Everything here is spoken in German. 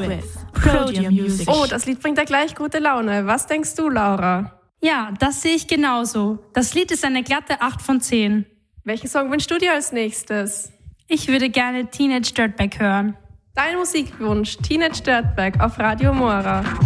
with Prodium Music. Oh, das Lied bringt ja gleich gute Laune. Was denkst du, Laura? Ja, das sehe ich genauso. Das Lied ist eine glatte 8 von 10. Welchen Song wünschst du dir als nächstes? Ich würde gerne Teenage Dirtbag hören. Dein Musikwunsch, Teenage Dirtbag auf Radio Mora.